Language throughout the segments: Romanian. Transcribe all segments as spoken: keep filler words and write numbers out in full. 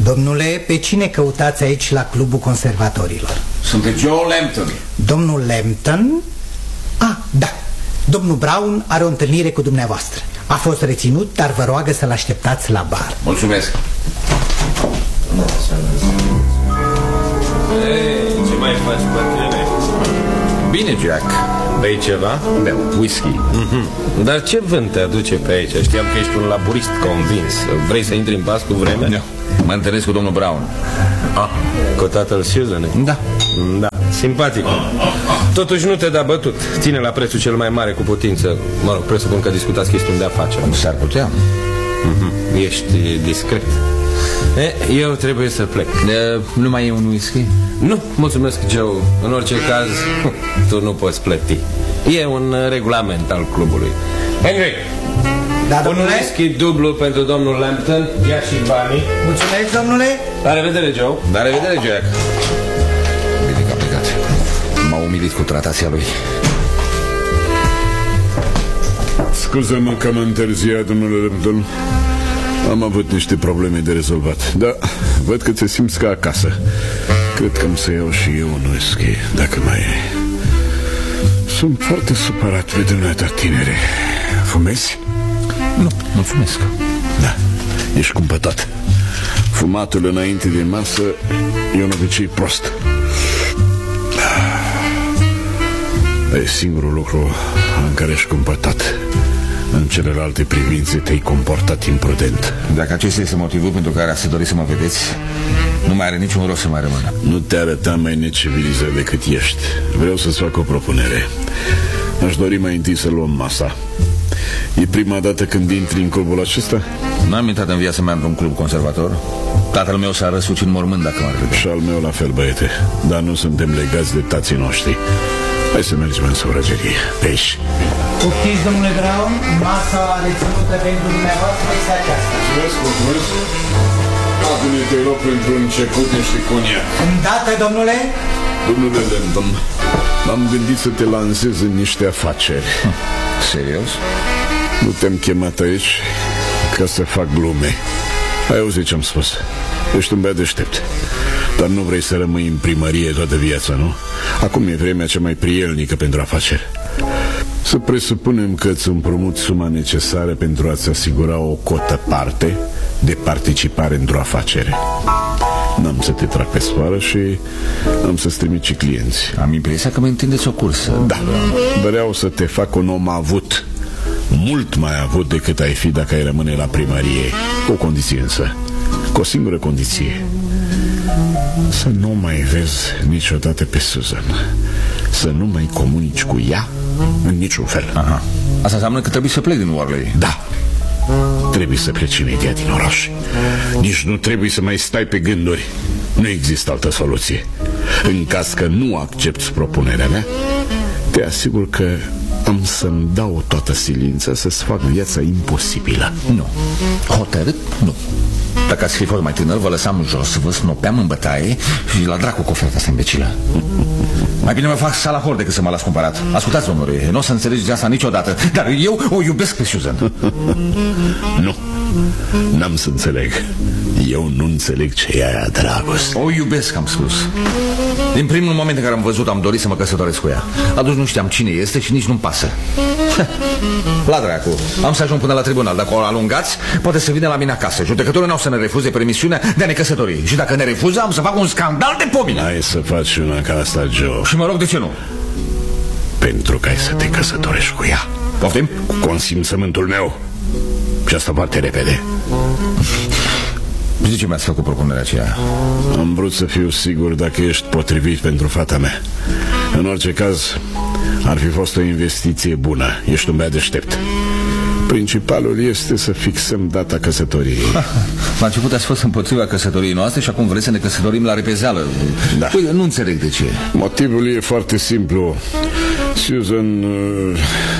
Domnule, pe cine căutați aici la Clubul Conservatorilor? Sunt pe Joe Lambton. Domnul Lambton? Ah, da. Domnul Brown are o întâlnire cu dumneavoastră. A fost reținut, dar vă roagă să-l așteptați la bar. Mulțumesc. Ei, ce mai faci, bătrâne? Bine, Jack. Bei ceva? Beau, whisky. Mm-hmm. Dar ce vânt te aduce pe aici? Știam că ești un laburist convins. Vrei să intri în pas cu vremea? Nu. Mă întâlnesc cu domnul Brown. Ah, cu tatăl Susan? Da. Da, simpatic. Totuși nu te da bătut. Ține la prețul cel mai mare cu putință. Mă rog, presupun că discutați chestiuni de afaceri. S-ar putea. Mm-hmm. Ești discret. E, eu trebuie să plec. De, nu mai e un whisky? Nu, mulțumesc, Joe. În orice caz, tu nu poți plăti. E un regulament al clubului. Henry, da, un whisky dublu pentru domnul Lambton. Ia și banii. Mulțumesc, domnule. La revedere, Joe. La revedere, Jack. Bine că a plecat. M-a umilit cu tratația lui. Scuză-mă că m-am întârziat, domnule Lambton. Am avut niște probleme de rezolvat. Da, văd că te simți ca acasă. Cred că am să iau și eu un whisky, dacă mai e. Sunt foarte supărat pe dumneata, tinere. Fumezi? Nu, mulțumesc. Da, ești cumpătat. Fumatul înainte de masă e un obicei prost. E singurul lucru în care ești cumpătat. În celelalte privințe te-ai comportat imprudent. Dacă acesta este motivul pentru care ați dorit să mă vedeți, nu mai are niciun rost să mai rămână. Nu te arăta mai necivilizat decât ești. Vreau să-ți fac o propunere. Aș dori mai întâi să luăm masa. E prima dată când intri în clubul acesta? N-am intrat în viața mea într-un club conservator. Tatăl meu s-a răsucit în mormânt dacă m-ar vedea. Și al meu la fel, băiete. Dar nu suntem legați de tații noștri. Hai să mergem în sufragerie. Pe aici. Poftiți, domnule Brown, masa reținută pentru dumneavoastră este aceasta. Mulțumesc, mulțumesc. Adune, te rog, pentru început niște coniac. Îndată, domnule. Domnule Lambton, m-am gândit să te lansez în niște afaceri. Hm, serios? Nu te-am chemat aici ca să fac glume. Ai auzit ce-am spus. Ești un băiat deștept. Dar nu vrei să rămâi în primărie toată viața, nu? Acum e vremea cea mai prielnică pentru afaceri. Să presupunem că îți împrumut suma necesară pentru a-ți asigura o cotă parte de participare într-o afacere. N-am să te trag pe sfoară și am să-ți trimit și clienți. Am impresia că mă întindeți o cursă. Da, vreau să te fac un om avut. Mult mai avut decât ai fi dacă ai rămâne la primărie. Cu o condiție însă. Cu o singură condiție. Să nu mai vezi niciodată pe Susan. Să nu mai comunici cu ea în niciun fel. Aha. Asta înseamnă că trebuie să plec din Warley. Da. Trebuie să pleci imediat din oraș. Nici nu trebuie să mai stai pe gânduri. Nu există altă soluție. În caz că nu accepți propunerea mea, te asigur că am să-mi dau toată silința să-ți fac viața imposibilă. Nu. Hotărât? Nu. Dacă ați fi fost mai tânăr, vă lăsam jos, vă snopeam în bătaie și la dracu cu oferta asta imbecilă. Mai bine mă fac salahor decât să mă las cumpărat. Ascultați, domnule, nu o să înțelegeți asta niciodată, dar eu o iubesc pe Susan. Nu, n-am să înțeleg. Eu nu înțeleg ce e aia dragoste. O iubesc, am spus. Din primul moment în care am văzut, am dorit să mă căsătoresc cu ea. Atunci nu știam cine este și nici nu-mi pasă. La dracu, am să ajung până la tribunal. Dacă o alungați, poate să vină la mine acasă. Judecătorul nu o să ne refuze permisiunea de a ne căsători. Și dacă ne refuză, am să fac un scandal de pomine. Hai să faci una ca asta, Joe. Și mă rog, de ce nu? Pentru că ai să te căsătorești cu ea. Poftim? Cu consimțământul meu. Și asta foarte repede. De ce mi-ați făcut propunerea aceea? Am vrut să fiu sigur dacă ești potrivit pentru fata mea. În orice caz, ar fi fost o investiție bună. Ești un băiat deștept. Principalul este să fixăm data căsătoriei. La început ați fost împotriva căsătoriei noastre și acum vreți să ne căsătorim la repezeală. Da. Păi, nu înțeleg de ce. Motivul e foarte simplu. Susan... Uh...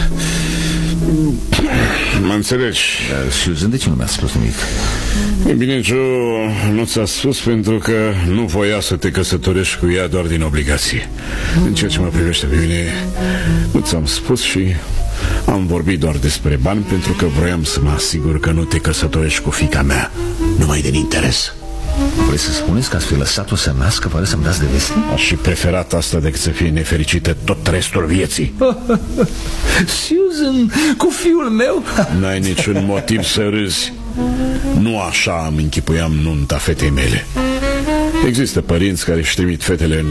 Mă înțelegi? Susan, de ce nu mi-a spus nimic? E bine, Joe, nu ți-a spus pentru că nu voia să te căsătorești cu ea doar din obligație. În ceea ce mă privește pe mine, nu ți-am spus și am vorbit doar despre bani pentru că vroiam să mă asigur că nu te căsătorești cu fiica mea numai din interes. Vrei să spuneți că ați fi lăsat-o să nască fără să-mi dați de veste? Aș fi preferat asta decât să fie nefericită tot restul vieții. Susan, cu fiul meu? N-ai niciun motiv să râzi. Nu așa îmi închipuiam nunta fetei mele. Există părinți care își trimit fetele în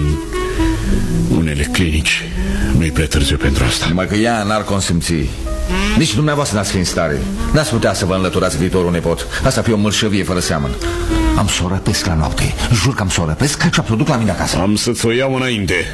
unele clinici. Nu-i prea târziu pentru asta. Numai că ea n-ar consimți. Nici dumneavoastră n-ați fi în stare. N-ați putea să vă înlăturați viitorul nepot. Asta fi o mărșăvie fără seamăn. Am să o răpesc la noapte. Jur că am să o răpesc și am să o duc la mine acasă. Am să-ți o iau înainte.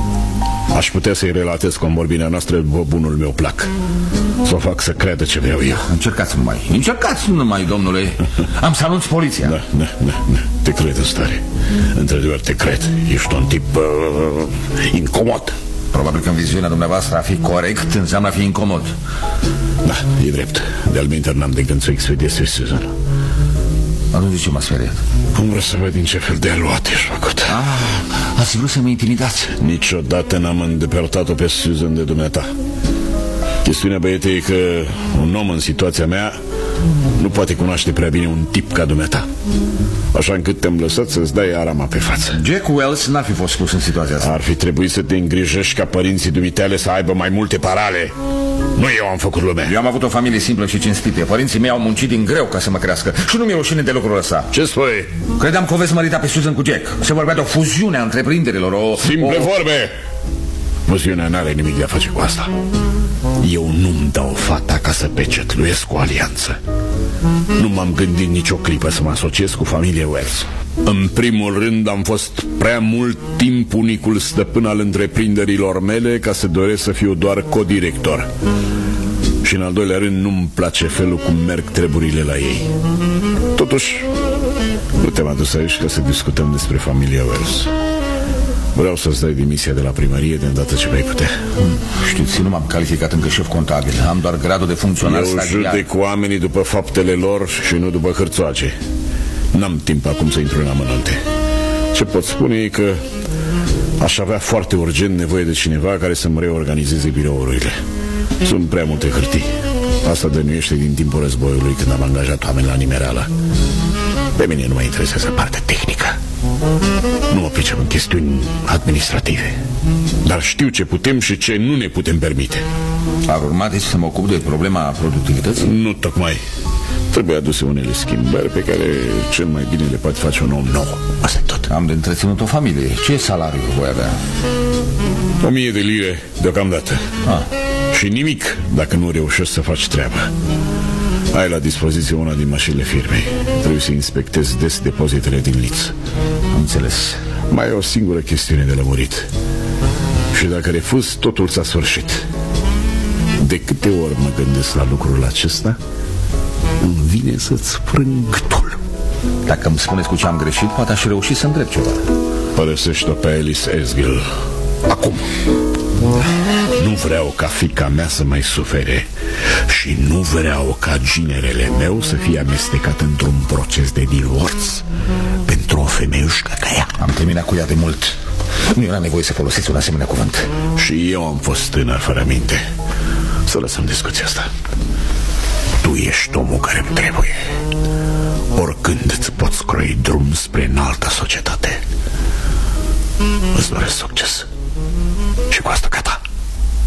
Aș putea să-i relatez convorbirea noastră după bunul meu plac. Să o fac să creadă ce vreau eu. Încercați numai, încercați numai, domnule. Am să anunț poliția. Da, da, da, da. Te cred în stare. Într-adevăr te cred. Ești un tip uh, incomod. Probabil că în viziunea dumneavoastră a fi corect înseamnă a fi incomod. Da, e drept. De-al minter n-am de gând să expediez pe Susan. Atunci de ce m-ați speriat? Cum vreau să văd din ce fel de aluat ești făcut. Ah, ați vrut să mă intimidați? Niciodată n-am îndepărtat-o pe Susan de dumneata. Chestiunea, băiete, e că un om în situația mea nu poate cunoaște prea bine un tip ca dumneata. Așa încât te-am lăsat să-ți dai arama pe față. Jack Wells n-ar fi fost pus în situația asta. Ar fi trebuit să te îngrijești ca părinții dumitale să aibă mai multe parale. Nu eu am făcut lumea. Eu am avut o familie simplă și cinstită. Părinții mei au muncit din greu ca să mă crească. Și nu mi-e rușine de lucrul ăsta. Ce spui? Credeam că o veți mărita pe Susan cu Jack. Se vorbea de o fuziune a întreprinderilor, o... Simple o... vorbe. Fuziunea n-are nimic de a face cu asta. Eu nu-mi dau fata ca să pecetluiesc o alianță. Nu m-am gândit nicio clipă să mă asociez cu familia Wells. În primul rând am fost prea mult timp unicul stăpân al întreprinderilor mele ca să doresc să fiu doar codirector. Și în al doilea rând nu-mi place felul cum merg treburile la ei. Totuși, nu te-am adus aici ca să discutăm despre familia Wells. Vreau să-ți dai demisia de la primărie de îndată ce vei putea. Știți, nu m-am calificat încă șef contabil. Am doar gradul de funcționar Eu stagiar. judec oamenii după faptele lor și nu după hârțoage. N-am timp acum să intru în amănunte. Ce pot spune e că aș avea foarte urgent nevoie de cineva care să-mi reorganizeze birourile. Sunt prea multe hârtii. Asta dănuiește din timpul războiului, când am angajat oameni la nimereală. Pe mine nu mă interesează partea tehnică. Nu mă pricep în chestiuni administrative. Dar știu ce putem și ce nu ne putem permite. Ar urma deci să mă ocup de problema productivității? Nu tocmai. Trebuie aduse unele schimbări pe care cel mai bine le poate face un om nou. Asta e tot. Am de întreținut o familie. Ce salariu voi avea? O mie de lire deocamdată. Ah. Și nimic dacă nu reușești să faci treaba. Ai la dispoziție una din mașinile firmei. Trebuie să inspectezi des depozitele din Liț. Înțeles. Mai e o singură chestiune de lămurit. Și dacă refuzi, totul s-a sfârșit. De câte ori mă gândesc la lucrul acesta, îmi vine să-ți frâng gâtul. Dacă îmi spuneți cu ce am greșit, poate aș reuși să îndrept ceva. Părăsește-o pe Alice Esgill acum. Nu vreau ca fiica mea să mai sufere. Și nu vreau ca ginerele meu să fie amestecat într-un proces de divorț pentru o femeiușcă ca ea. Am terminat cu ea de mult. Nu era nevoie să folosiți un asemenea cuvânt. Și eu am fost tânăr fără minte. Să lăsăm discuția asta. Tu ești omul care îmi trebuie. Oricând îți poți croi drum spre înaltă societate. Îți doresc succes. Și cu asta gata.